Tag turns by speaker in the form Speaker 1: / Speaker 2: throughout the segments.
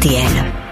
Speaker 1: RTL.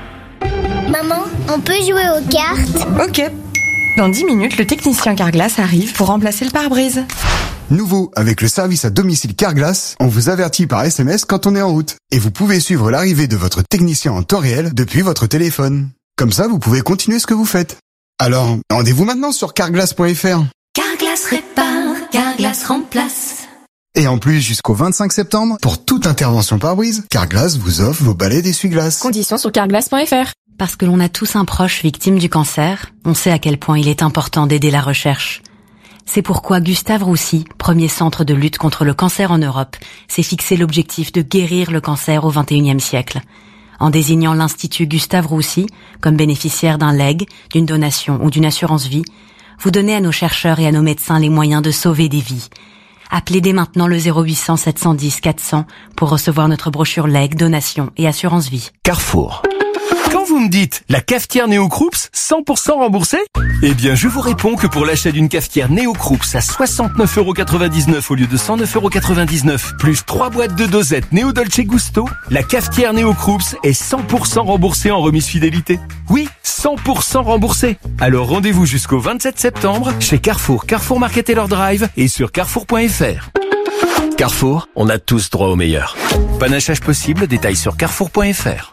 Speaker 2: Maman, on peut jouer aux cartes ?
Speaker 3: Ok. Dans 10 minutes, le technicien Carglass arrive pour remplacer le pare-brise.
Speaker 4: Nouveau, avec le service à domicile Carglass, on vous avertit par SMS quand on est en route. Et vous pouvez suivre l'arrivée de votre technicien en temps réel depuis votre téléphone. Comme ça, vous pouvez continuer ce que vous faites. Alors, rendez-vous maintenant sur carglass.fr.
Speaker 1: Carglass répare, Carglass remplace.
Speaker 4: Et en plus, jusqu'au 25 septembre, pour toute intervention pare-brise, Carglass vous offre vos balais d'essuie-glace.
Speaker 3: Conditions sur carglass.fr.
Speaker 5: Parce que l'on a tous un proche victime du cancer, on sait à quel point il est important d'aider la recherche. C'est pourquoi Gustave Roussy, premier centre de lutte contre le cancer en Europe, s'est fixé l'objectif de guérir le cancer au XXIe siècle. En désignant l'Institut Gustave Roussy comme bénéficiaire d'un legs, d'une donation ou d'une assurance vie, vous donnez à nos chercheurs et à nos médecins les moyens de sauver des vies. Appelez dès maintenant le 0800 710 400 pour recevoir notre brochure legs, donation et assurance vie.
Speaker 6: Carrefour. Quand vous me dites la cafetière Néo-Kroups 100% remboursée, eh bien je vous réponds que pour l'achat d'une cafetière Néo-Kroups à 69,99€ au lieu de 109,99€, plus 3 boîtes de dosettes Néo Dolce Gusto, la cafetière Néo-Kroups est 100% remboursée en remise fidélité. Oui, 100% remboursée. Alors rendez-vous jusqu'au 27 septembre chez Carrefour, Carrefour Market Taylor Drive et sur carrefour.fr. Carrefour, on a tous droit au meilleur. Panachage possible, détails sur carrefour.fr.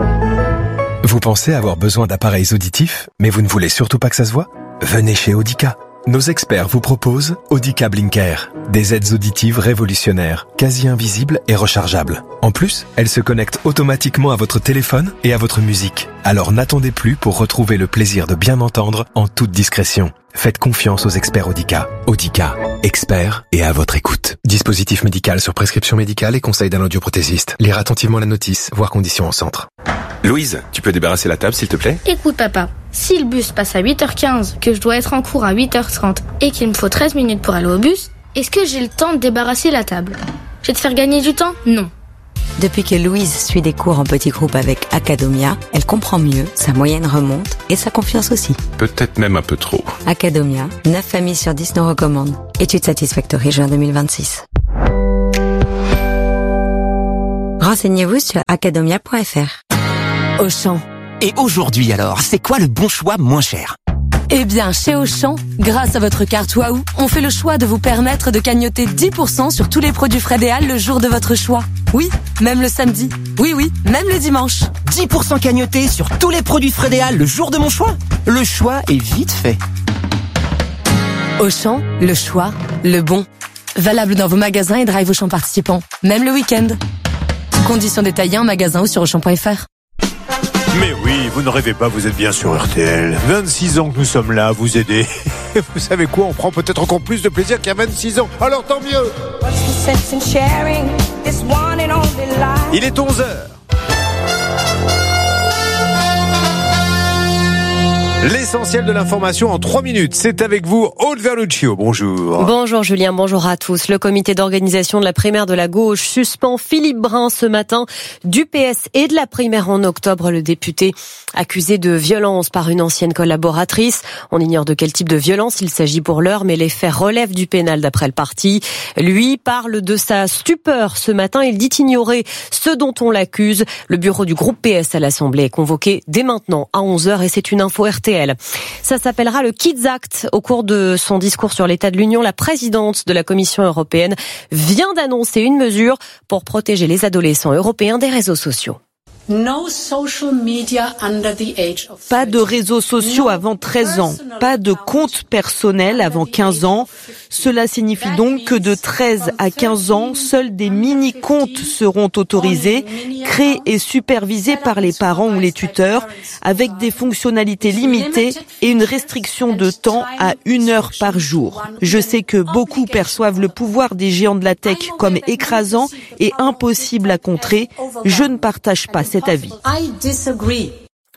Speaker 7: Vous pensez avoir besoin d'appareils auditifs, mais vous ne voulez surtout pas que ça se voit ? Venez chez Audica. Nos experts vous proposent Audica Blinker, des aides auditives révolutionnaires, quasi invisibles et rechargeables. En plus, elles se connectent automatiquement à votre téléphone et à votre musique. Alors n'attendez plus pour retrouver le plaisir de bien entendre en toute discrétion. Faites confiance aux experts Audica. Audica, experts et à votre écoute. Dispositif médical sur prescription médicale et conseil d'un audioprothésiste. Lire attentivement la notice, voir conditions en centre.
Speaker 8: Louise, tu peux débarrasser la table s'il te plaît ?
Speaker 9: Écoute papa, si le bus passe à 8h15, que je dois être en cours à 8h30 et qu'il me faut 13 minutes pour aller au bus, est-ce que j'ai le temps de débarrasser la table ? Je vais te faire gagner du temps ? Non.
Speaker 1: Depuis que Louise suit des cours en petits groupes avec Academia, elle comprend mieux, sa moyenne remonte et sa confiance aussi.
Speaker 8: Peut-être même un peu trop.
Speaker 1: Academia, 9 familles sur 10 nous recommandent. Étude Satisfactory juin 2026. Renseignez-vous sur academia.fr.
Speaker 10: Auchan. Et aujourd'hui alors, c'est quoi le bon choix moins cher ?
Speaker 11: Eh bien, chez Auchan, grâce à votre carte Waouh, on fait le choix de vous permettre de cagnotter 10% sur tous les produits Frédéal le jour de votre choix. Oui, même le samedi. Oui, même le dimanche.
Speaker 10: 10% cagnoté sur tous les produits Frédéal le jour de mon choix ? Le choix est vite fait.
Speaker 11: Auchan, le choix, le bon. Valable dans vos magasins et drive Auchan participants, même le week-end. Conditions détaillées en magasin ou sur Auchan.fr.
Speaker 12: Mais oui, vous ne rêvez pas, vous êtes bien sur RTL. 26 ans que nous sommes là, à vous aider. Vous savez quoi, on prend peut-être encore plus de plaisir qu'il y a 26 ans. Alors tant mieux. Il est 11h. L'essentiel de l'information en 3 minutes. C'est avec vous, Aude Verluccio. Bonjour.
Speaker 13: Bonjour Julien, bonjour à tous. Le comité d'organisation de la primaire de la gauche suspend Philippe Brun ce matin du PS et de la primaire en octobre. Le député accusé de violence par une ancienne collaboratrice. On ignore de quel type de violence il s'agit pour l'heure, mais les faits relèvent du pénal d'après le parti. Lui parle de sa stupeur ce matin. Il dit ignorer ce dont on l'accuse. Le bureau du groupe PS à l'Assemblée est convoqué dès maintenant à 11h et c'est une info RTL. Ça s'appellera le Kids Act. Au cours de son discours sur l'état de l'Union, la présidente de la Commission européenne vient d'annoncer une mesure pour protéger les adolescents européens des réseaux sociaux.
Speaker 14: Pas de réseaux sociaux avant 13 ans, pas de compte personnel avant 15 ans. Cela signifie donc que de 13 à 15 ans, seuls des mini-comptes seront autorisés, créés et supervisés par les parents ou les tuteurs, avec des fonctionnalités limitées et une restriction de temps à 1 heure par jour. Je sais que beaucoup perçoivent le pouvoir des géants de la tech comme écrasant et impossible à contrer. Je ne partage pas cet avis.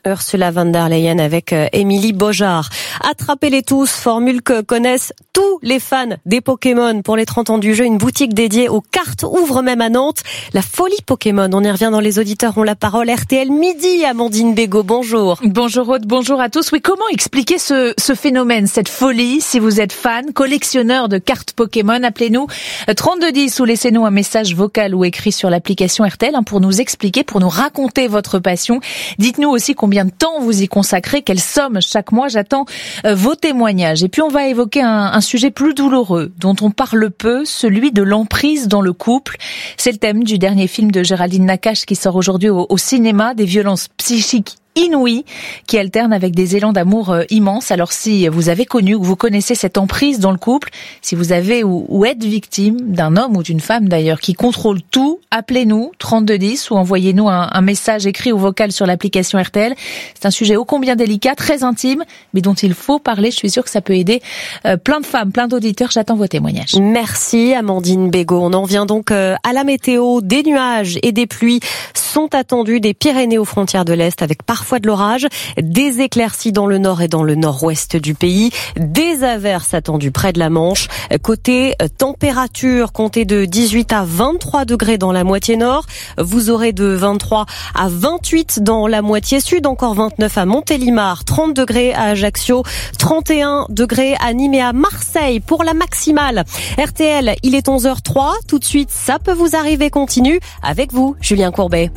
Speaker 13: Ursula von der Leyen avec Émilie Beaujard. Attrapez-les tous, formule que connaissent tous les fans des Pokémon. Pour les 30 ans du jeu, une boutique dédiée aux cartes ouvre même à Nantes. La folie Pokémon, on y revient dans Les Auditeurs ont la parole. RTL midi, Amandine Bégaud, bonjour.
Speaker 15: Bonjour Aude, bonjour à tous. Oui, comment expliquer ce phénomène, cette folie? Si vous êtes fan, collectionneur de cartes Pokémon, appelez-nous 3210 ou laissez-nous un message vocal ou écrit sur l'application RTL pour nous expliquer, pour nous raconter votre passion. Dites-nous aussi combien de temps vous y consacrez, quelle somme chaque mois. J'attends vos témoignages. Et puis on va évoquer un sujet plus douloureux, dont on parle peu, celui de l'emprise dans le couple. C'est le thème du dernier film de Géraldine Nakache qui sort aujourd'hui au cinéma, des violences psychiques inouïes qui alternent avec des élans d'amour immenses. Alors si vous avez connu ou vous connaissez cette emprise dans le couple, si vous avez ou êtes victime d'un homme ou d'une femme d'ailleurs qui contrôle tout, appelez-nous 3210 ou envoyez-nous un message écrit ou vocal sur l'application RTL. C'est un sujet ô combien délicat, très intime, mais dont il faut parler. Je suis sûre que ça peut aider plein de femmes, plein d'auditeurs. J'attends vos témoignages.
Speaker 13: Merci Amandine Bégaud. On en vient donc à la météo. Des nuages et des pluies sont attendus des Pyrénées aux frontières de l'Est avec parfois de l'orage, des éclaircies dans le nord et dans le nord-ouest du pays, des averses attendues près de la Manche. Côté température, comptez de 18 à 23 degrés dans la moitié nord. Vous aurez de 23 à 28 dans la moitié sud, encore 29 à Montélimar, 30 degrés à Ajaccio, 31 degrés à Nîmes et à Marseille pour la maximale. RTL, il est 11h03. Tout de suite, ça peut vous arriver, continue avec vous, Julien Courbet.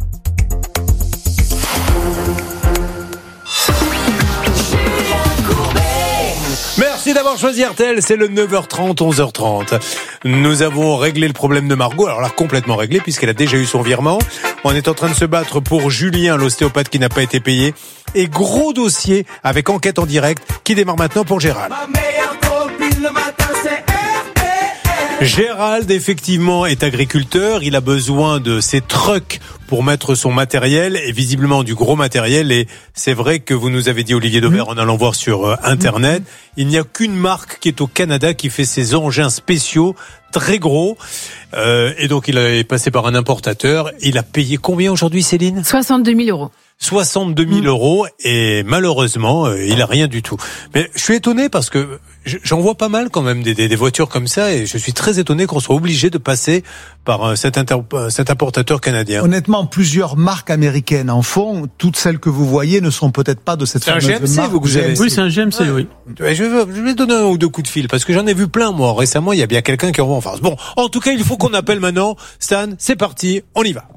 Speaker 12: Merci d'avoir choisi RTL, c'est le 9h30, 11h30. Nous avons réglé le problème de Margot, alors là complètement réglé puisqu'elle a déjà eu son virement. On est en train de se battre pour Julien, l'ostéopathe qui n'a pas été payé. Et gros dossier avec enquête en direct qui démarre maintenant pour Gérald. Gérald, effectivement, est agriculteur. Il a besoin de ses trucks pour mettre son matériel et visiblement du gros matériel. Et c'est vrai que vous nous avez dit, Olivier Dauvert, en allant voir sur Internet, il n'y a qu'une marque qui est au Canada qui fait ces engins spéciaux très gros. Et donc, il est passé par un importateur. Il a payé combien aujourd'hui, Céline ?
Speaker 15: 62 000 euros.
Speaker 12: 62 000 euros et malheureusement, il a rien du tout. Mais je suis étonné parce que j'en vois pas mal quand même des voitures comme ça et je suis très étonné qu'on soit obligé de passer par cet importateur canadien.
Speaker 16: Honnêtement, plusieurs marques américaines en font. Toutes celles que vous voyez ne sont peut-être pas de cette fameuse marque.
Speaker 12: C'est un GMC, vous avez.
Speaker 16: Oui, c'est un GMC, oui.
Speaker 12: Je vais donner un ou deux coups de fil parce que j'en ai vu plein, moi. Récemment, il y a bien quelqu'un qui en vend en face. Bon, en tout cas, il faut qu'on appelle maintenant. Stan, c'est parti, on y va.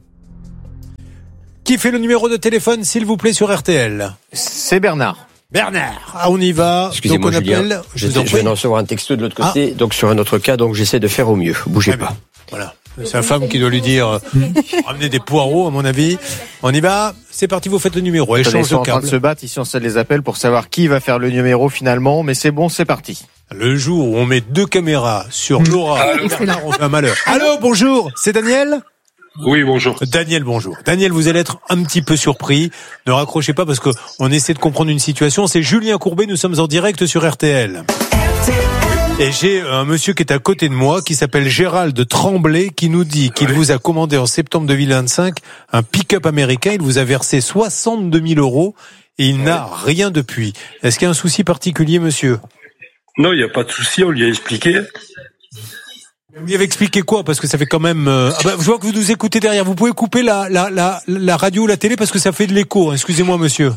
Speaker 12: Qui fait le numéro de téléphone, s'il vous plaît, sur RTL ?
Speaker 17: C'est Bernard.
Speaker 12: Bernard, on y va.
Speaker 17: Excusez-moi,
Speaker 12: donc on
Speaker 17: Julien.
Speaker 12: appelle.
Speaker 17: Je viens de recevoir un texto de l'autre côté, donc sur un autre cas, donc j'essaie de faire au mieux. Bougez pas.
Speaker 12: Voilà. C'est sa femme qui doit lui dire ramenez des poireaux, à mon avis. On y va. C'est parti, vous faites le numéro. Échange de câbles.
Speaker 17: Ils sont en train de se battre ici, on se les appelle pour savoir qui va faire le numéro finalement, mais c'est bon, c'est parti.
Speaker 12: Le jour où on met 2 caméras sur Laura, on fait un malheur. Allô, bonjour, c'est Daniel ?
Speaker 18: Oui, bonjour.
Speaker 12: Daniel, bonjour. Daniel, vous allez être un petit peu surpris. Ne raccrochez pas parce que on essaie de comprendre une situation. C'est Julien Courbet, nous sommes en direct sur RTL. Et j'ai un monsieur qui est à côté de moi, qui s'appelle Gérald Tremblay, qui nous dit qu'il vous a commandé en septembre 2025 un pick-up américain. Il vous a versé 62 000 euros et il n'a rien depuis. Est-ce qu'il y a un souci particulier, monsieur ?
Speaker 18: Non, il n'y a pas de souci, on lui a expliqué.
Speaker 12: Vous lui avez expliqué quoi ? Parce que ça fait quand même... je vois que vous nous écoutez derrière. Vous pouvez couper la radio ou la télé parce que ça fait de l'écho. Excusez-moi, monsieur.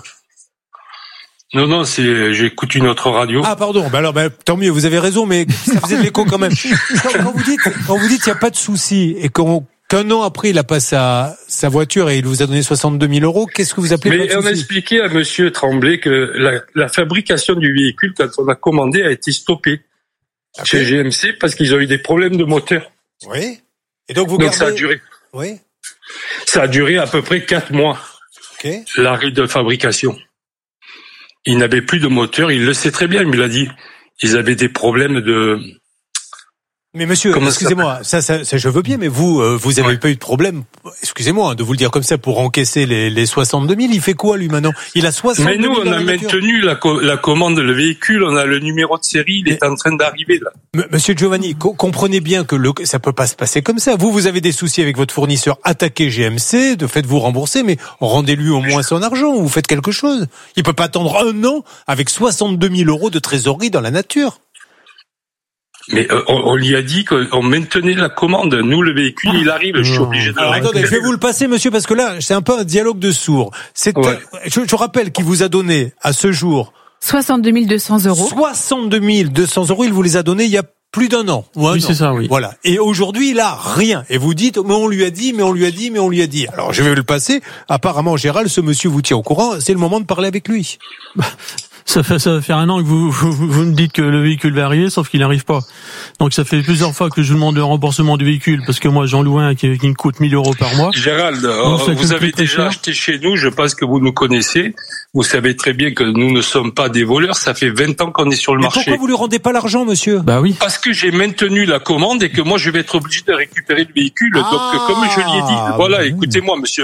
Speaker 18: Non, j'écoute une autre radio.
Speaker 12: Ah, pardon. Tant mieux, vous avez raison, mais ça faisait de l'écho quand même. Quand vous dites qu'il n'y a pas de souci et qu'un an après, il a pas sa voiture et il vous a donné 62 000 euros, qu'est-ce que vous appelez pas de souci ?
Speaker 18: Mais on a expliqué à monsieur Tremblay que la fabrication du véhicule, quand on a commandé, a été stoppée. Chez GMC parce qu'ils ont eu des problèmes de moteur.
Speaker 12: Oui. Et donc
Speaker 18: ça a duré.
Speaker 12: Oui.
Speaker 18: Ça a duré à peu près 4 mois.
Speaker 12: OK.
Speaker 18: L'arrêt de fabrication. Ils n'avaient plus de moteur, il le sait très bien, il me l'a dit. Ils avaient des problèmes
Speaker 12: Mais monsieur, excusez-moi, ça, je veux bien, mais vous avez pas eu de problème, excusez-moi, de vous le dire comme ça, pour encaisser les 62 000. Il fait quoi, lui, maintenant? Il a 62 000.
Speaker 18: Mais nous, on a maintenu la commande, le véhicule, on a le numéro de série, il est en train d'arriver, là.
Speaker 12: Monsieur Giovanni, comprenez bien que ça peut pas se passer comme ça. Vous avez des soucis avec votre fournisseur, attaquez GMC, faites-vous rembourser, mais rendez-lui au moins son argent, ou faites quelque chose. Il peut pas attendre un an avec 62 000 € de trésorerie dans la nature.
Speaker 18: Mais on lui a dit qu'on maintenait la commande. Nous, le véhicule, il arrive. Je suis obligé de le récupérer.
Speaker 12: Attendez, je vais vous le passer, monsieur, parce que là, c'est un peu un dialogue de sourds. Je rappelle qu'il vous a donné, à ce jour...
Speaker 15: 62 200 €.
Speaker 12: 62 200 €, il vous les a donnés il y a plus d'un an.
Speaker 19: Oui, c'est ça, oui.
Speaker 12: Voilà. Et aujourd'hui, il a rien. Et vous dites, mais on lui a dit, mais on lui a dit, mais on lui a dit. Alors, je vais le passer. Apparemment, Gérald, ce monsieur vous tient au courant. C'est le moment de parler avec lui.
Speaker 19: Ça va faire un an que vous me dites que le véhicule va arriver, sauf qu'il n'arrive pas. Donc ça fait plusieurs fois que je demande un remboursement du véhicule, parce que moi j'en loue un qui me coûte 1 000 € par mois.
Speaker 18: Gérald, vous avez déjà acheté chez nous, je pense que vous nous connaissez. Vous savez très bien que nous ne sommes pas des voleurs, ça fait 20 ans qu'on est sur le marché.
Speaker 12: Pourquoi vous lui rendez pas l'argent, monsieur?
Speaker 19: Bah oui.
Speaker 18: Parce que j'ai maintenu la commande et que moi je vais être obligé de récupérer le véhicule. Donc comme je l'ai dit, voilà, écoutez-moi monsieur...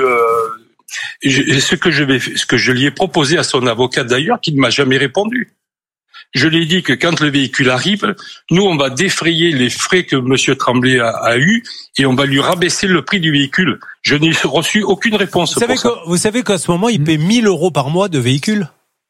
Speaker 18: ce que je lui ai proposé à son avocat d'ailleurs, qui ne m'a jamais répondu. Je lui ai dit que quand le véhicule arrive, nous on va défrayer les frais que monsieur Tremblay a eu et on va lui rabaisser le prix du véhicule. Je n'ai reçu aucune réponse.
Speaker 12: Vous savez qu'à ce moment il paie 1 000 € par mois de véhicule?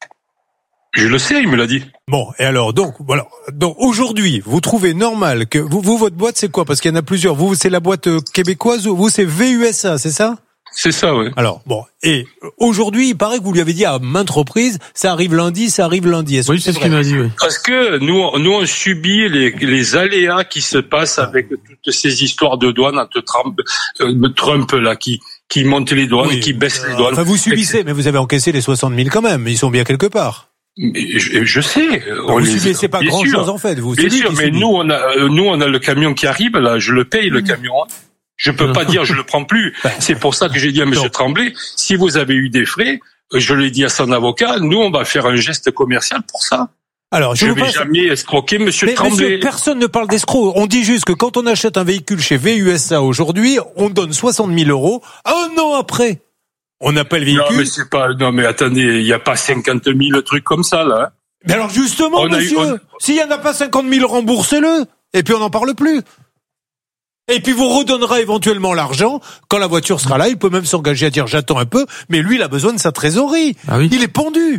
Speaker 18: Je le sais, il me l'a dit.
Speaker 12: Bon, et alors, donc, voilà. Donc, aujourd'hui, vous trouvez normal que, vous, votre boîte, c'est quoi? Parce qu'il y en a plusieurs. Vous, c'est la boîte québécoise, ou vous, c'est VUSA, c'est ça?
Speaker 18: C'est ça, oui.
Speaker 12: Alors, bon. Et aujourd'hui, il paraît que vous lui avez dit à maintes reprises, ça arrive lundi.
Speaker 19: Oui, c'est ce qu'il m'a dit, oui.
Speaker 18: Parce que nous, on subit les aléas qui se passent avec toutes ces histoires de douane entre Trump, là, qui monte les douanes et qui baisse les douanes.
Speaker 12: Enfin, vous subissez, mais vous avez encaissé les 60 000 quand même. Ils sont bien quelque part.
Speaker 18: Je sais.
Speaker 12: Vous subissez pas grand chose, en fait.
Speaker 18: Bien sûr, mais nous, on a le camion qui arrive, là, je le paye, le camion. Je peux pas dire je le prends plus. C'est pour ça que j'ai dit à monsieur Tremblay, si vous avez eu des frais, je l'ai dit à son avocat, nous on va faire un geste commercial pour ça.
Speaker 12: Alors,
Speaker 18: je vais jamais escroquer monsieur Tremblay.
Speaker 12: Monsieur, personne ne parle d'escroc. On dit juste que quand on achète un véhicule chez VUSA aujourd'hui, on donne 60 000 € un an après. On appelle véhicule.
Speaker 18: Non mais attendez, il n'y a pas 50 000 trucs comme ça là.
Speaker 12: Mais alors justement, monsieur, s'il n'y en a pas 50 000, remboursez-le. Et puis on n'en parle plus. Et puis vous redonnerez éventuellement l'argent quand la voiture sera là. Il peut même s'engager à dire j'attends un peu, mais lui il a besoin de sa trésorerie.
Speaker 19: Ah oui.
Speaker 12: Il est pendu.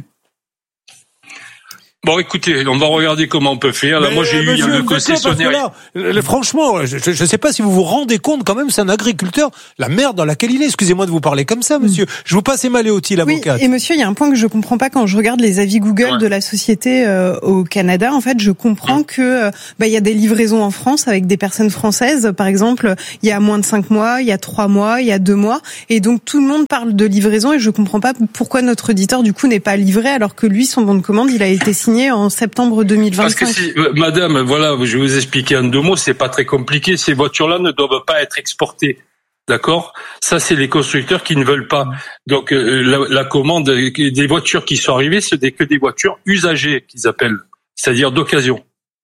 Speaker 18: Bon, écoutez, on va regarder comment on peut faire. Là, moi, j'ai eu le concessionnaire.
Speaker 12: Franchement, je sais pas si vous vous rendez compte quand même, c'est un agriculteur, la merde dans laquelle il est. Excusez-moi de vous parler comme ça, monsieur. Je vous passe Emma Léoty, l'avocate.
Speaker 20: Oui, et monsieur, il y a un point que je comprends pas quand je regarde les avis Google de la société au Canada. En fait, je comprends que il y a des livraisons en France avec des personnes françaises. Par exemple, il y a moins de 5 mois, il y a 3 mois, il y a 2 mois. Et donc, tout le monde parle de livraison et je comprends pas pourquoi notre auditeur, du coup, n'est pas livré alors que lui, son bon de commande, il a été signé en septembre 2025.
Speaker 18: Parce que madame, voilà, je vais vous expliquer en 2 mots, c'est pas très compliqué. Ces voitures-là ne doivent pas être exportées. D'accord? Ça, c'est les constructeurs qui ne veulent pas. Donc, la commande des voitures qui sont arrivées, ce n'est que des voitures usagées qu'ils appellent. C'est-à-dire d'occasion.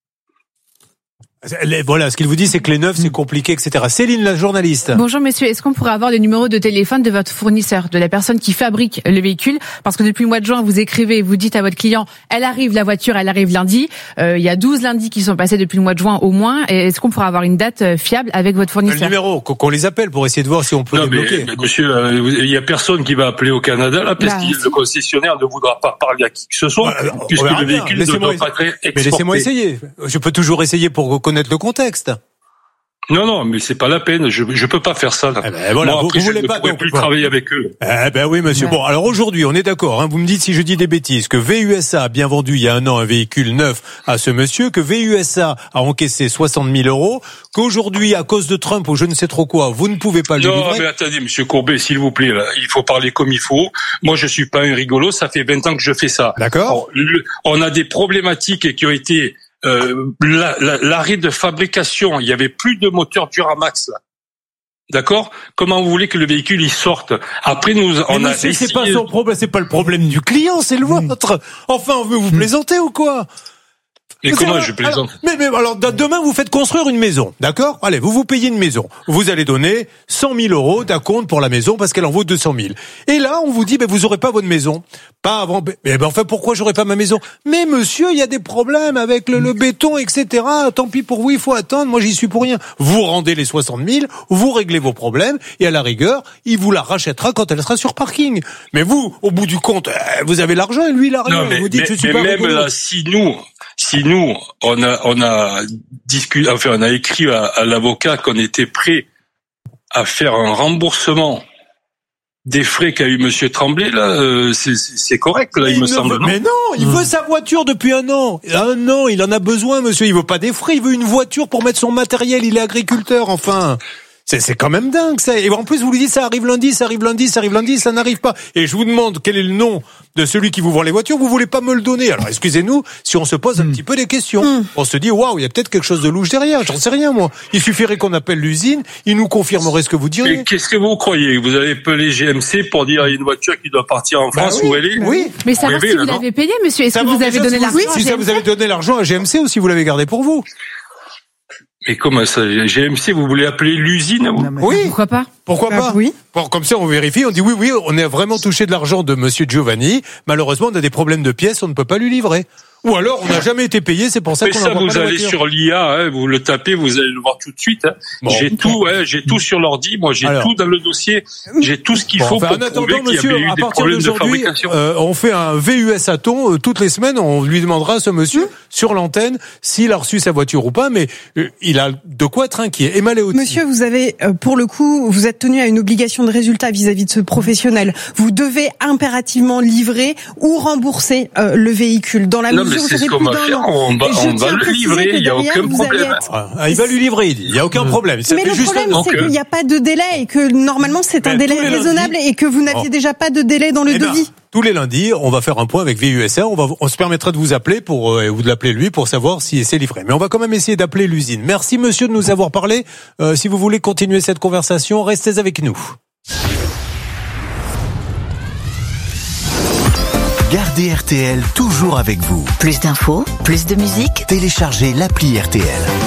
Speaker 12: Voilà, ce qu'il vous dit, c'est que les neufs, c'est compliqué, etc. Céline, la journaliste.
Speaker 15: Bonjour messieurs, est-ce qu'on pourrait avoir le numéro de téléphone de votre fournisseur, de la personne qui fabrique le véhicule? Parce que depuis le mois de juin, vous écrivez et vous dites à votre client, elle arrive, la voiture, elle arrive lundi. Il y a 12 lundis qui sont passés depuis le mois de juin au moins. Et est-ce qu'on pourrait avoir une date fiable avec votre fournisseur?
Speaker 12: Le numéro, qu'on les appelle pour essayer de voir si on peut les bloquer.
Speaker 18: Mais, monsieur, il y a personne qui va appeler au Canada, là, parce que le concessionnaire ne voudra pas parler à qui que ce soit, puisque le véhicule ne doit pas être exporté.
Speaker 12: Mais laissez-moi essayer. Je peux toujours essayer pour connaître le contexte.
Speaker 18: Non, mais c'est pas la peine. Je peux pas faire ça. Là.
Speaker 12: Voilà,
Speaker 18: moi, après,
Speaker 12: vous voulez pas
Speaker 18: plus travailler avec eux.
Speaker 12: Oui, monsieur. Ouais. Bon, alors aujourd'hui, on est d'accord. Hein, vous me dites si je dis des bêtises que VUSA a bien vendu il y a un an un véhicule neuf à ce monsieur, que VUSA a encaissé 60 000 €, qu'aujourd'hui, à cause de Trump ou je ne sais trop quoi, vous ne pouvez pas le livrer.
Speaker 18: Non, mais attendez, monsieur Courbet, s'il vous plaît, là, il faut parler comme il faut. Moi, je suis pas un rigolo. Ça fait 20 ans que je fais ça.
Speaker 12: D'accord.
Speaker 18: On a des problématiques qui ont été l'arrêt de fabrication, il y avait plus de moteur Duramax là. D'accord? Comment vous voulez que le véhicule il sorte? Après on a essayé...
Speaker 12: c'est pas son problème, c'est pas le problème du client, c'est le vôtre. Enfin, on veut vous plaisanter ou quoi?
Speaker 18: Et comment je plaisante?
Speaker 12: Alors, demain, vous faites construire une maison, d'accord? Allez, vous payez une maison. Vous allez donner 100 000 euros d'acompte pour la maison parce qu'elle en vaut 200 000. Et là, on vous dit, vous aurez pas votre maison. Pas avant. Enfin, pourquoi j'aurais pas ma maison? Mais monsieur, il y a des problèmes avec le béton, etc. Tant pis pour vous, il faut attendre. Moi, j'y suis pour rien. Vous rendez les 60 000, vous réglez vos problèmes, et à la rigueur, il vous la rachètera quand elle sera sur parking. Mais vous, au bout du compte, vous avez l'argent et lui, il a rien.
Speaker 18: Non, mais,
Speaker 12: vous dites, je suis pas
Speaker 18: même
Speaker 12: rigolo.
Speaker 18: là, si nous, on a discuté, enfin, on a écrit à l'avocat qu'on était prêt à faire un remboursement des frais qu'a eu Monsieur Tremblay, là, c'est correct, là, il me semble.
Speaker 12: Mais non, il veut sa voiture depuis un an. Un an, il en a besoin, monsieur. Il veut pas des frais, il veut une voiture pour mettre son matériel. Il est agriculteur, enfin. C'est quand même dingue, ça. Et en plus, vous lui dites, ça arrive lundi, ça n'arrive pas. Et je vous demande quel est le nom de celui qui vous vend les voitures, vous voulez pas me le donner. Alors, excusez-nous, si on se pose un petit peu des questions. On se dit, waouh, il y a peut-être quelque chose de louche derrière. J'en sais rien, moi. Il suffirait qu'on appelle l'usine, ils nous confirmeraient ce que vous diriez.
Speaker 18: Et qu'est-ce que vous croyez? Vous allez appeler GMC pour dire, il y a une voiture qui doit partir en France,
Speaker 12: oui,
Speaker 18: où elle est?
Speaker 12: Oui.
Speaker 15: Mais savoir si vous l'avez payé, monsieur. Est-ce que vous avez donné l'argent à
Speaker 12: Si ça vous avez donné l'argent à GMC ou si vous l'avez gardé pour vous?
Speaker 18: Mais comment ça, GMC, vous voulez appeler l'usine?
Speaker 12: Oui.
Speaker 15: Pourquoi pas?
Speaker 12: Pourquoi pas?
Speaker 20: Oui.
Speaker 12: Bon, comme ça, on vérifie, on dit oui, on a vraiment touché de l'argent de monsieur Giovanni. Malheureusement, on a des problèmes de pièces, on ne peut pas lui livrer. Ou alors, on n'a jamais été payé, c'est pour ça qu'on n'envoie pas la voiture.
Speaker 18: Vous allez sur l'IA, vous le tapez, vous allez le voir tout de suite. Bon. J'ai tout sur l'ordi, moi j'ai tout dans le dossier, j'ai tout ce qu'il faut pour prouver qu'il y avait eu des problèmes de fabrication.
Speaker 12: On fait un VUS à ton, toutes les semaines, on lui demandera à ce monsieur, sur l'antenne, s'il a reçu sa voiture ou pas, mais il a de quoi être inquiet. Emma Léoty.
Speaker 20: Monsieur, vous avez, pour le coup, vous êtes tenu à une obligation de résultat vis-à-vis de ce professionnel. Vous devez impérativement livrer ou rembourser le véhicule. Dans la mesure où ça fait plus d'un an.
Speaker 18: On va le livrer, il n'y a aucun problème.
Speaker 12: Il va lui livrer, il n'y a aucun problème.
Speaker 20: Mais le problème, c'est qu'il n'y a pas de délai et que normalement c'est un délai raisonnable et que vous n'aviez déjà pas de délai dans le devis.
Speaker 12: Tous les lundis, on va faire un point avec VUSA. On se permettra de vous appeler ou de l'appeler lui pour savoir si c'est livré. Mais on va quand même essayer d'appeler l'usine. Merci monsieur de nous avoir parlé. Si vous voulez continuer cette conversation, restez avec nous.
Speaker 21: Gardez RTL toujours avec vous.
Speaker 1: Plus d'infos, plus de musique.
Speaker 21: Téléchargez l'appli RTL.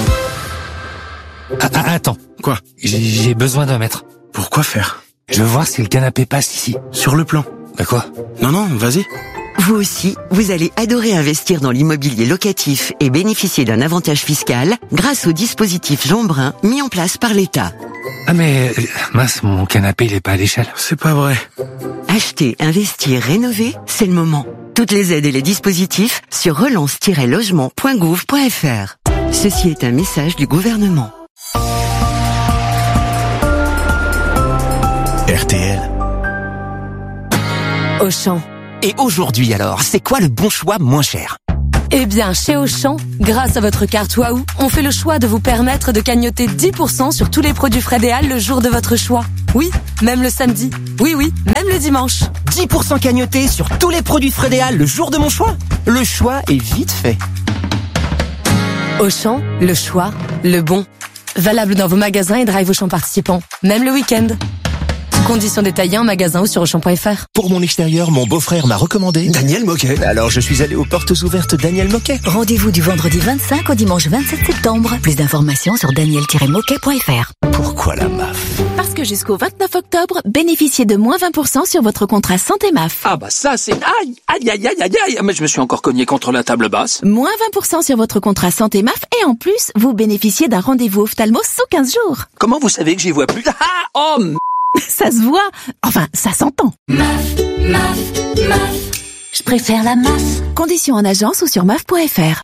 Speaker 10: Attends.
Speaker 21: Quoi?
Speaker 10: J'ai besoin d'un mètre.
Speaker 21: Pourquoi faire?
Speaker 10: Je veux voir si le canapé passe ici.
Speaker 21: Sur le plan.
Speaker 10: Bah quoi?
Speaker 21: Non, vas-y.
Speaker 1: Vous aussi, vous allez adorer investir dans l'immobilier locatif et bénéficier d'un avantage fiscal grâce au dispositif Jean Brun mis en place par l'État.
Speaker 10: Ah mais, mince, mon canapé il est pas à l'échelle.
Speaker 21: C'est pas vrai.
Speaker 1: Acheter, investir, rénover, c'est le moment. Toutes les aides et les dispositifs sur relance-logement.gouv.fr. Ceci est un message du gouvernement.
Speaker 21: RTL.
Speaker 10: Auchan. Et aujourd'hui alors, c'est quoi le bon choix moins cher?
Speaker 11: Eh bien, chez Auchan, grâce à votre carte Waouh, on fait le choix de vous permettre de cagnoter 10% sur tous les produits Frédéal le jour de votre choix. Oui, même le samedi. Oui, même le dimanche.
Speaker 10: 10% cagnoté sur tous les produits Frédéal le jour de mon choix. Le choix est vite fait.
Speaker 11: Auchan, le choix, le bon. Valable dans vos magasins et drive Auchan participants. Même le week-end. Conditions détaillées en magasin ou sur Auchan.fr.
Speaker 21: Pour mon extérieur, mon beau-frère m'a recommandé Daniel Moquet. Alors je suis allé aux portes ouvertes Daniel Moquet.
Speaker 1: Rendez-vous du vendredi 25 au dimanche 27 septembre. Plus d'informations sur daniel-moquet.fr.
Speaker 21: Pourquoi la MAF?
Speaker 22: Parce que jusqu'au 29 octobre, bénéficiez de moins 20% sur votre contrat santé MAF.
Speaker 23: Ah bah ça c'est... Aïe. Mais je me suis encore cogné contre la table basse.
Speaker 22: Moins 20% sur votre contrat santé MAF et en plus, vous bénéficiez d'un rendez-vous ophtalmo sous 15 jours.
Speaker 23: Comment vous savez que j'y vois plus?
Speaker 22: Ça se voit. Enfin, ça s'entend.
Speaker 24: MAF. Je préfère la MAF.
Speaker 22: Conditions en agence ou sur MAF.fr.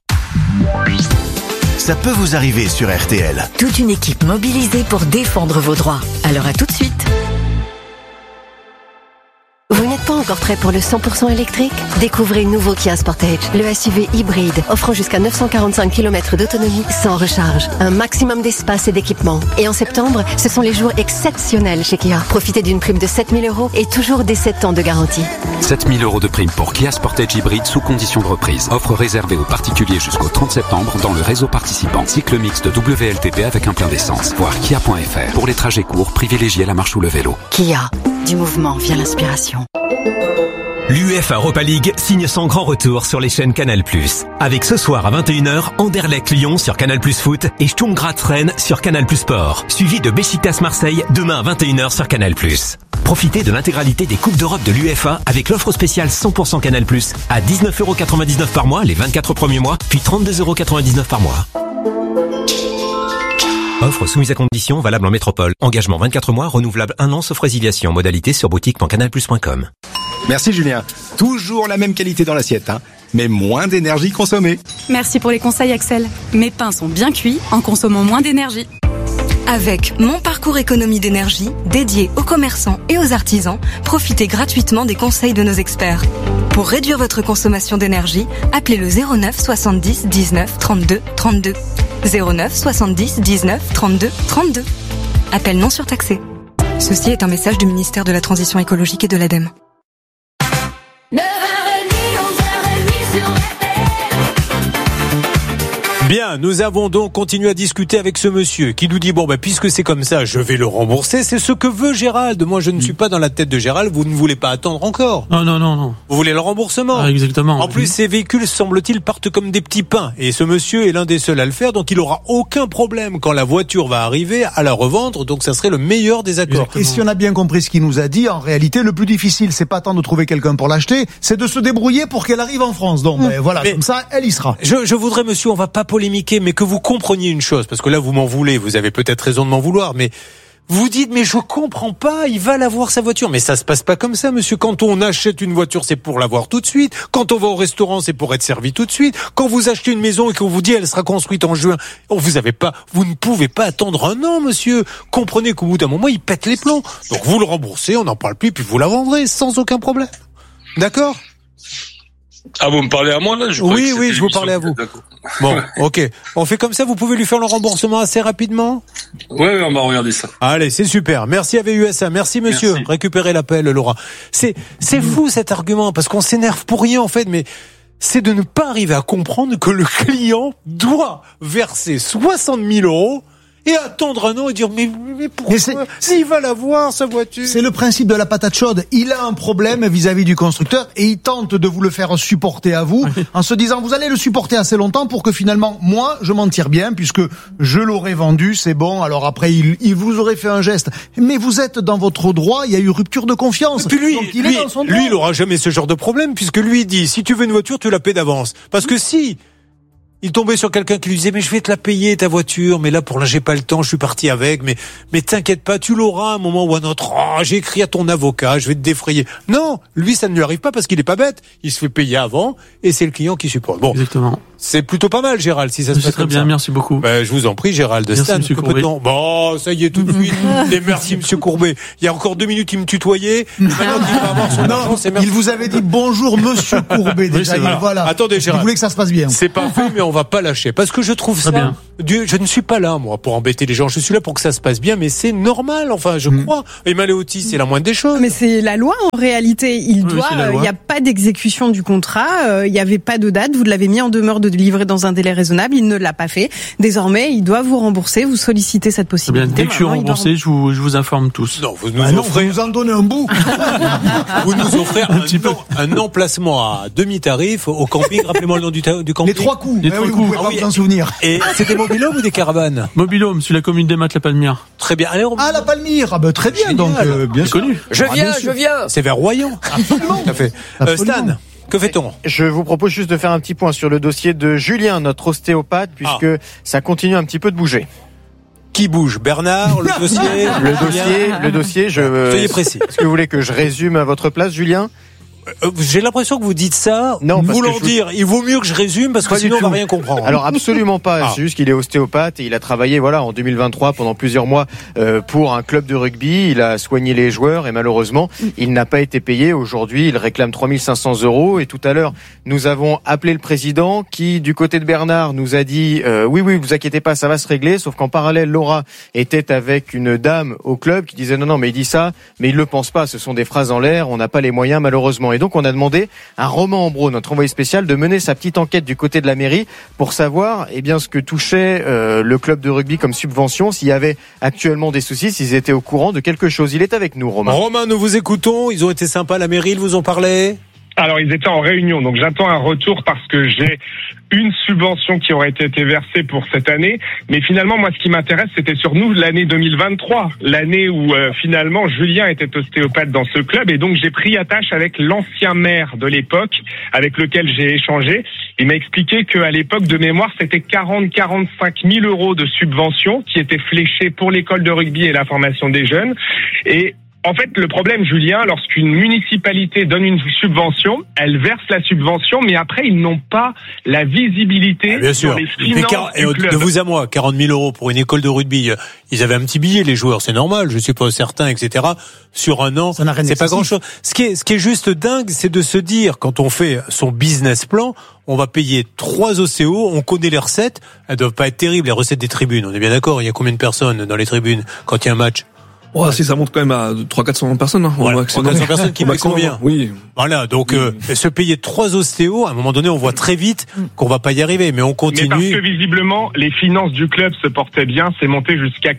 Speaker 21: Ça peut vous arriver sur RTL.
Speaker 1: Toute une équipe mobilisée pour défendre vos droits. Alors à tout de suite.
Speaker 25: Vous n'êtes pas encore prêt pour le 100% électrique? Découvrez le nouveau Kia Sportage, le SUV hybride, offrant jusqu'à 945 km d'autonomie sans recharge. Un maximum d'espace et d'équipement. Et en septembre, ce sont les jours exceptionnels chez Kia. Profitez d'une prime de 7 000 € et toujours des 7 ans de garantie.
Speaker 26: 7 000 € de prime pour Kia Sportage hybride sous condition de reprise. Offre réservée aux particuliers jusqu'au 30 septembre dans le réseau participant. Cycle mixte WLTP avec un plein d'essence. Voir kia.fr. Pour les trajets courts, privilégiez la marche ou le vélo.
Speaker 1: Kia. Du mouvement vient l'inspiration.
Speaker 2: L'UEFA Europa League signe son grand retour sur les chaînes Canal+. Avec ce soir à 21h, Anderlecht-Lyon sur Canal+ Foot et Sturm Graz-Rennes sur Canal+ Sport. Suivi de Beşiktaş-Marseille demain à 21h sur Canal+. Profitez de l'intégralité des Coupes d'Europe de l'UEFA avec l'offre spéciale 100% Canal+, à 19,99€ par mois les 24 premiers mois, puis 32,99€ par mois. Offre soumise à conditions, valable en métropole. Engagement 24 mois, renouvelable 1 an sauf résiliation. Modalité sur boutique.canalplus.com.
Speaker 3: Merci Julien. Toujours la même qualité dans l'assiette, mais moins d'énergie consommée.
Speaker 4: Merci pour les conseils Axel. Mes pains sont bien cuits en consommant moins d'énergie. Avec mon parcours économie d'énergie, dédié aux commerçants et aux artisans, profitez gratuitement des conseils de nos experts. Pour réduire votre consommation d'énergie, appelez le 09 70 19 32 32. 09 70 19 32 32. Appel non surtaxé. Ceci est un message du ministère de la Transition écologique et de l'ADEME.
Speaker 12: Bien, nous avons donc continué à discuter avec ce monsieur qui nous dit puisque c'est comme ça, je vais le rembourser. C'est ce que veut Gérald. Moi, je ne suis pas dans la tête de Gérald. Vous ne voulez pas attendre encore.
Speaker 19: Non.
Speaker 12: Vous voulez le remboursement.
Speaker 19: Exactement.
Speaker 12: En plus, ces véhicules, semble-t-il, partent comme des petits pains. Et ce monsieur est l'un des seuls à le faire, donc il aura aucun problème quand la voiture va arriver à la revendre. Donc, ça serait le meilleur des accords.
Speaker 16: Et si on a bien compris ce qu'il nous a dit, en réalité, le plus difficile, c'est pas tant de trouver quelqu'un pour l'acheter, c'est de se débrouiller pour qu'elle arrive en France. Donc, voilà, comme ça, elle y sera.
Speaker 12: Je voudrais, monsieur, on va pas polémiquer, mais que vous compreniez une chose, parce que là, vous m'en voulez, vous avez peut-être raison de m'en vouloir, mais vous dites, mais je comprends pas, il va l'avoir sa voiture. Mais ça se passe pas comme ça, monsieur. Quand on achète une voiture, c'est pour l'avoir tout de suite. Quand on va au restaurant, c'est pour être servi tout de suite. Quand vous achetez une maison et qu'on vous dit, elle sera construite en juin, vous ne pouvez pas attendre un an, monsieur. Comprenez qu'au bout d'un moment, il pète les plombs. Donc vous le remboursez, on n'en parle plus, puis vous la vendrez sans aucun problème. D'accord?
Speaker 18: Ah, vous me parlez à moi, là?
Speaker 12: Oui, je vous parlais à vous. Bon, ok. On fait comme ça, vous pouvez lui faire le remboursement assez rapidement?
Speaker 18: Oui, on va regarder ça.
Speaker 12: Allez, c'est super. Merci à VUSA. Merci, monsieur. Merci. Récupérez l'appel, Laura. C'est fou, cet argument, parce qu'on s'énerve pour rien, en fait, mais c'est de ne pas arriver à comprendre que le client doit verser 60 000 € et attendre un an et dire mais pourquoi s'il va l'avoir sa voiture.
Speaker 16: C'est le principe de la patate chaude. Il a un problème vis-à-vis du constructeur et il tente de vous le faire supporter à vous en se disant vous allez le supporter assez longtemps pour que finalement moi je m'en tire bien puisque je l'aurais vendu, c'est bon. Alors après il vous aurait fait un geste, mais vous êtes dans votre droit. Il y a eu rupture de confiance.
Speaker 12: Puis lui,
Speaker 16: donc il est dans son droit.
Speaker 12: Lui il aura jamais ce genre de problème puisque lui il dit si tu veux une voiture tu la paies d'avance parce que si il tombait sur quelqu'un qui lui disait mais je vais te la payer ta voiture, mais là pour là j'ai pas le temps, je suis parti avec, mais t'inquiète pas, tu l'auras à un moment ou à un autre. Oh, j'ai écrit à ton avocat, je vais te défrayer. Non, lui ça ne lui arrive pas parce qu'il est pas bête. Il se fait payer avant et c'est le client qui supporte. Bon,
Speaker 19: exactement.
Speaker 12: C'est plutôt pas mal, Gérald, si ça se passe
Speaker 19: très
Speaker 12: comme
Speaker 19: bien,
Speaker 12: ça.
Speaker 19: Merci beaucoup.
Speaker 12: Je vous en prie, Gérald.
Speaker 19: Merci,
Speaker 12: Stan,
Speaker 19: monsieur Courbet.
Speaker 12: Bon, ça y est, tout de suite. Et merci, monsieur Courbet. Il y a encore 2 minutes, il me tutoyait. Maintenant qu'il va avoir son argent, c'est merci.
Speaker 16: Il vous avait dit bonjour, monsieur Courbet, déjà.
Speaker 12: Oui, voilà. Attendez, Gérald.
Speaker 16: Il voulait que ça se passe bien.
Speaker 12: C'est parfait, mais on va pas lâcher. Parce que je trouve ça
Speaker 19: bien.
Speaker 12: Je ne suis pas là, moi, pour embêter les gens. Je suis là pour que ça se passe bien, mais c'est normal, enfin, je crois. Et Maléotis, c'est la moindre des choses.
Speaker 20: Mais c'est la loi, en réalité. Il n'y a pas d'exécution du contrat, il n'y avait pas de date, vous l'avez mis en demeure de livrer dans un délai raisonnable, il ne l'a pas fait. Désormais, il doit vous remember, vous sollicitez cette possibilité.
Speaker 19: Bien, dès que je suis remboursé, je vous informe tous.
Speaker 12: Non, vous nous
Speaker 16: en donnez un bout.
Speaker 12: Vous nous offrez un emplacement à demi-tarif au camping. Rappelez-moi le nom du camping.
Speaker 16: Les 3 coups. Vous pouvez pas vous en souvenir.
Speaker 12: Et c'est des mobil-homes ou des caravanes?
Speaker 19: Mobil-home, sur la commune des Mattes, la Palmyre.
Speaker 12: Très bien. Allez,
Speaker 16: la Palmyre. Très bien.
Speaker 12: Génial.
Speaker 16: Donc, bien
Speaker 19: connu.
Speaker 23: Je viens.
Speaker 12: C'est vers Royan.
Speaker 16: Absolument.
Speaker 12: Tout à fait. Stan, que fait-on?
Speaker 17: Je vous propose juste de faire un petit point sur le dossier de Julien, notre ostéopathe, puisque ça continue un petit peu de bouger.
Speaker 12: Qui bouge? Bernard, le dossier?
Speaker 17: Le dossier,
Speaker 12: soyez précis.
Speaker 17: Est-ce que vous voulez que je résume à votre place, Julien?
Speaker 12: J'ai l'impression que vous dites ça,
Speaker 17: non,
Speaker 12: voulant dire, il vaut mieux que je résume parce que sinon on va rien comprendre.
Speaker 17: Alors absolument pas, c'est juste qu'il est ostéopathe et il a travaillé en 2023 pendant plusieurs mois pour un club de rugby, il a soigné les joueurs et malheureusement il n'a pas été payé. Aujourd'hui il réclame 3 500 € et tout à l'heure nous avons appelé le président qui du côté de Bernard nous a dit oui vous inquiétez pas ça va se régler, sauf qu'en parallèle Laura était avec une dame au club qui disait non mais il dit ça mais il le pense pas, ce sont des phrases en l'air, on n'a pas les moyens malheureusement. Et donc on a demandé à Romain Ambro, notre envoyé spécial, de mener sa petite enquête du côté de la mairie pour savoir ce que touchait le club de rugby comme subvention, s'il y avait actuellement des soucis, s'ils étaient au courant de quelque chose. Il est avec nous, Romain.
Speaker 12: Romain, nous vous écoutons. Ils ont été sympas, la mairie, ils vous ont parlé?
Speaker 5: Alors, ils étaient en réunion, donc j'attends un retour parce que j'ai une subvention qui aurait été versée pour cette année. Mais finalement, moi, ce qui m'intéresse, c'était sur nous l'année 2023, l'année où finalement Julien était ostéopathe dans ce club. Et donc, j'ai pris attache avec l'ancien maire de l'époque, avec lequel j'ai échangé. Il m'a expliqué qu'à l'époque, de mémoire, c'était 40-45 000 euros de subvention qui étaient fléchés pour l'école de rugby et la formation des jeunes. Et en fait, le problème, Julien, lorsqu'une municipalité donne une subvention, elle verse la subvention, mais après, ils n'ont pas la visibilité sur les finances du club.
Speaker 12: De vous à moi, 40 000 euros pour une école de rugby, ils avaient un petit billet, les joueurs, c'est normal, je suis pas certain, etc. Sur un an, c'est pas grand-chose. Ce qui est juste dingue, c'est de se dire, quand on fait son business plan, on va payer 3 OCO, on connaît les recettes, elles doivent pas être terribles, les recettes des tribunes. On est bien d'accord, il y a combien de personnes dans les tribunes quand il y a un match?
Speaker 6: Oh, si ça monte quand même à 300-400 personnes, hein.
Speaker 12: Voilà, 300-400 personnes qui me convient.
Speaker 6: Oui.
Speaker 12: Voilà, donc se payer 3 ostéos, à un moment donné, on voit très vite qu'on va pas y arriver, mais on continue.
Speaker 5: Mais parce que visiblement, les finances du club se portaient bien, c'est monté jusqu'à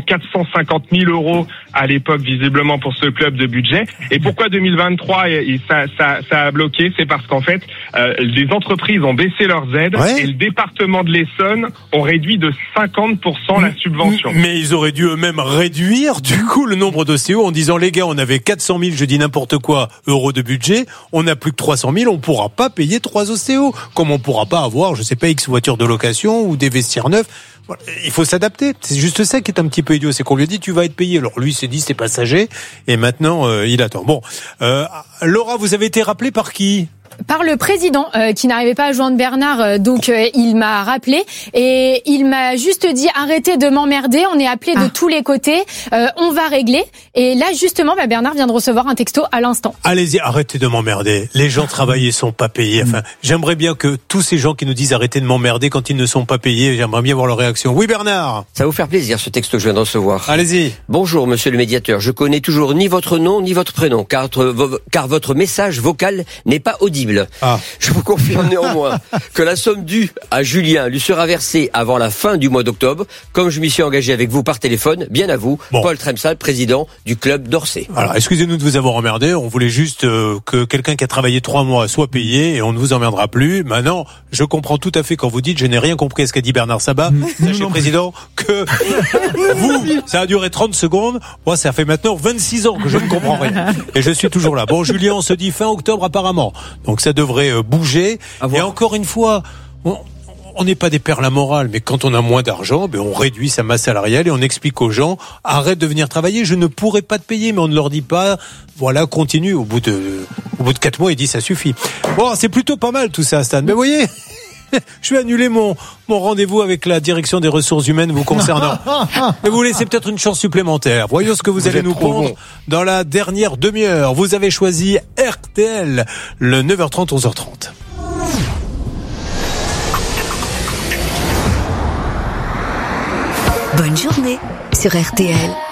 Speaker 5: 450 000 euros à l'époque, visiblement, pour ce club de budget. Et pourquoi 2023, ça a bloqué? C'est parce qu'en fait, les entreprises ont baissé leurs aides et le département de l'Essonne ont réduit de 50% la subvention.
Speaker 12: Mais ils auraient dû eux-mêmes réduire, du coup, le nombre d'OCO en disant, les gars, on avait 400 000, je dis n'importe quoi, euros de budget, on n'a plus que 300 000, on pourra pas payer 3 OCO. Comme on pourra pas avoir, je sais pas, X voitures de location ou des vestiaires neufs. Voilà. Il faut s'adapter. C'est juste ça qui est un petit peu idiot, c'est qu'on lui a dit, tu vas être payé. Alors lui, s'est dit, c'est passager, et maintenant, il attend. Bon. Laura, vous avez été rappelée par qui?
Speaker 7: Par le président qui n'arrivait pas à joindre Bernard, donc il m'a rappelé et il m'a juste dit arrêtez de m'emmerder, on est appelé de tous les côtés, on va régler. Et là justement, Bernard vient de recevoir un texto à l'instant.
Speaker 12: Allez-y, arrêtez de m'emmerder. Les gens travaillent et sont pas payés. Enfin, j'aimerais bien que tous ces gens qui nous disent arrêtez de m'emmerder quand ils ne sont pas payés, j'aimerais bien voir leur réaction. Oui, Bernard.
Speaker 8: Ça va vous faire plaisir ce texto que je viens de recevoir.
Speaker 12: Allez-y.
Speaker 8: Bonjour monsieur le médiateur, je connais toujours ni votre nom ni votre prénom car votre message vocal n'est pas audible. Je vous confirme néanmoins que la somme due à Julien lui sera versée avant la fin du mois d'octobre, comme je m'y suis engagé avec vous par téléphone, bien à vous, Paul Tremsal, président du club d'Orsay.
Speaker 12: Alors, excusez-nous de vous avoir emmerdé, on voulait juste que quelqu'un qui a travaillé 3 mois soit payé et on ne vous emmerdera plus. Maintenant, je comprends tout à fait quand vous dites, je n'ai rien compris à ce qu'a dit Bernard Sabat, sachez président, que vous, ça a duré 30 secondes, moi ça fait maintenant 26 ans que je ne comprends rien. Et je suis toujours là. Bon, Julien, on se dit fin octobre apparemment, donc ça devrait bouger. Et encore une fois, on n'est pas des pères la morale, mais quand on a moins d'argent, on réduit sa masse salariale et on explique aux gens, arrête de venir travailler, je ne pourrai pas te payer, mais on ne leur dit pas, voilà, continue. Au bout de 4 mois, il dit, ça suffit. Bon, c'est plutôt pas mal tout ça, Stan. Mais vous voyez, je vais annuler mon rendez-vous avec la direction des ressources humaines vous concernant. Mais vous laissez peut-être une chance supplémentaire. Voyons ce que vous allez nous prendre dans la dernière demi-heure. Vous avez choisi RTL, le 9h30, 11h30.
Speaker 9: Bonne journée sur RTL.